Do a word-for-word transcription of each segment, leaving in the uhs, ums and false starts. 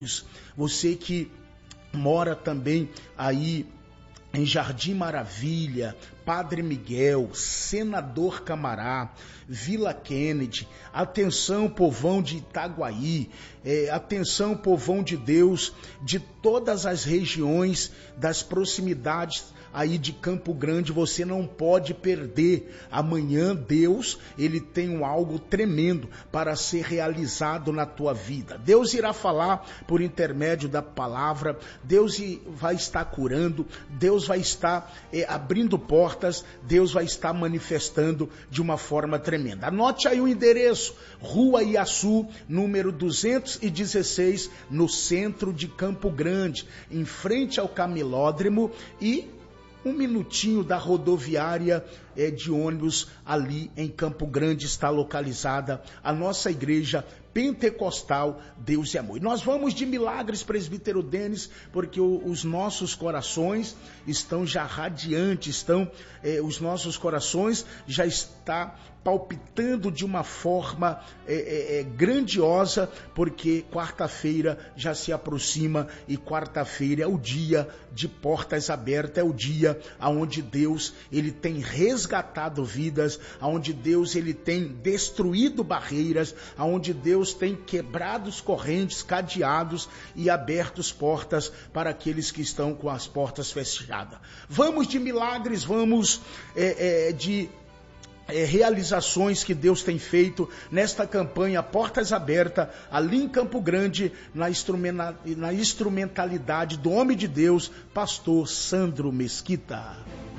Você que mora também aí em Jardim Maravilha, Padre Miguel, Senador Camará, Vila Kennedy, atenção povão de Itaguaí, é, atenção povão de Deus, de todas as regiões, das proximidades aí de Campo Grande, você não pode perder. Amanhã Deus, ele tem um algo tremendo para ser realizado na tua vida. Deus irá falar por intermédio da palavra, Deus vai estar curando, Deus vai estar é, abrindo portas, Deus vai estar manifestando de uma forma tremenda. Anote aí o endereço, Rua Iaçu, número duzentos e dezesseis, no centro de Campo Grande, em frente ao Camilódromo e um minutinho da rodoviária é, de ônibus ali em Campo Grande está localizada a nossa igreja pentecostal Deus e Amor. E nós vamos de milagres, presbítero Denis, porque o, os nossos corações estão já radiantes, estão, é, os nossos corações já está palpitando de uma forma é, é, é, grandiosa, porque quarta-feira já se aproxima e quarta-feira é o dia de portas abertas, é o dia onde Deus ele tem resgatado vidas, onde Deus ele tem destruído barreiras, onde Deus tem quebrado os correntes, cadeados e abertos portas para aqueles que estão com as portas fechadas. Vamos de milagres, vamos é, é, de É, realizações que Deus tem feito nesta campanha Portas Abertas, ali em Campo Grande, na, instrumenta, na instrumentalidade do homem de Deus, pastor Sandro Mesquita.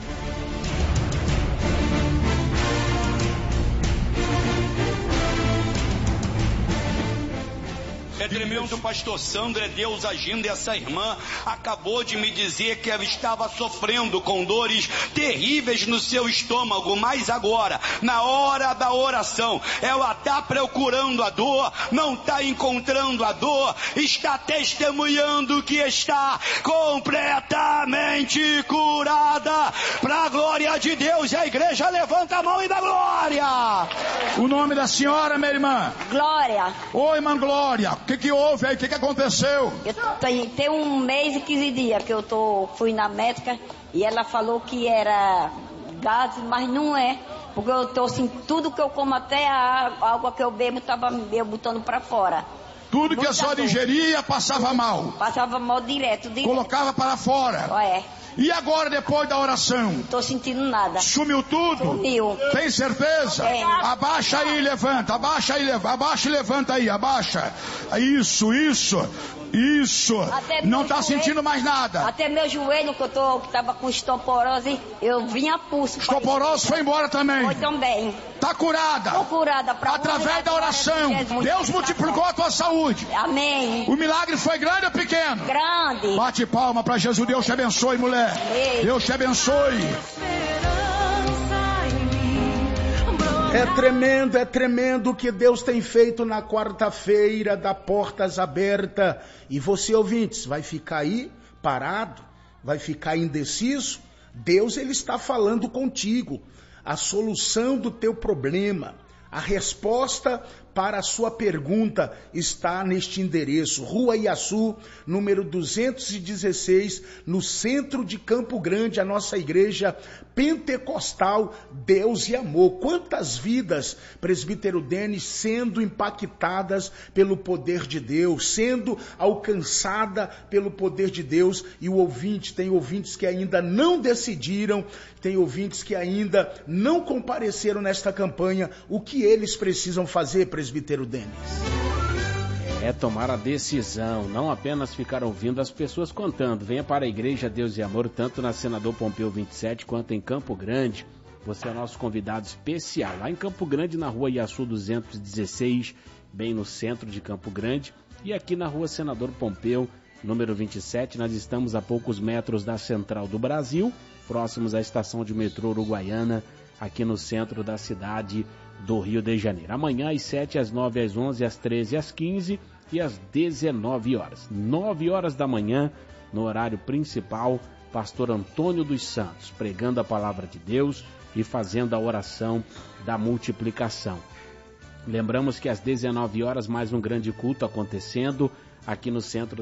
É tremendo, pastor Sandro, é Deus agindo. Essa irmã acabou de me dizer que ela estava sofrendo com dores terríveis no seu estômago, mas agora, na hora da oração, ela está procurando a dor, não está encontrando a dor, está testemunhando que está completamente curada, para a glória de Deus. E a igreja levanta a mão e dá glória. O nome da senhora, minha irmã? Glória. Oi, irmã Glória. O que que houve aí? O que que aconteceu? Eu tenho, tem um mês e quinze dias que eu tô, fui na médica e ela falou que era gás, mas não é. Porque eu tô assim, tudo que eu como, até a água que eu bebo, tava eu botando pra fora. Tudo que a senhora ingeria passava mal? Passava mal direto, direto. Colocava para fora? É. E agora, depois da oração? Não tô sentindo nada. Sumiu tudo? Sumiu. Tem certeza? Tem. Abaixa aí e levanta, abaixa aí, abaixa e levanta aí, abaixa. Isso, isso, isso. Não tá joelho, sentindo mais nada? Até meu joelho, que eu tô, que tava com estoporose, eu vim a pulso. Estoporose foi embora também? Foi também. Tá curada? Tô curada. Pra através da oração, de Deus multiplicou a tua saúde. Amém. O milagre foi grande ou pequeno? Grande. Bate palma pra Jesus. Deus te abençoe, mulher. Amém. Deus te abençoe. É tremendo, é tremendo o que Deus tem feito na quarta-feira da Portas Abertas. E você, ouvintes, vai ficar aí parado? Vai ficar indeciso? Deus, ele está falando contigo. A solução do teu problema, a resposta para a sua pergunta está neste endereço, Rua Iaçu, número duzentos e dezesseis, no centro de Campo Grande, a nossa igreja pentecostal Deus e Amor. Quantas vidas, presbítero Denis, sendo impactadas pelo poder de Deus, sendo alcançada pelo poder de Deus, e o ouvinte, tem ouvintes que ainda não decidiram, tem ouvintes que ainda não compareceram nesta campanha. O que eles precisam fazer, presbítero Denis? É tomar a decisão, não apenas ficar ouvindo as pessoas contando. Venha para a Igreja Deus e Amor, tanto na Senador Pompeu vinte e sete quanto em Campo Grande. Você é nosso convidado especial. Lá em Campo Grande, na Rua Iaçu duzentos e dezesseis, bem no centro de Campo Grande. E aqui na Rua Senador Pompeu, número vinte e sete, nós estamos a poucos metros da Central do Brasil, próximos à estação de metrô Uruguaiana, aqui no centro da cidade do Rio de Janeiro. Amanhã às sete, às nove, às onze, às treze, às quinze e às dezenove horas. nove horas da manhã, no horário principal, pastor Antônio dos Santos, pregando a palavra de Deus e fazendo a oração da multiplicação. Lembramos que às dezenove horas, mais um grande culto acontecendo aqui no centro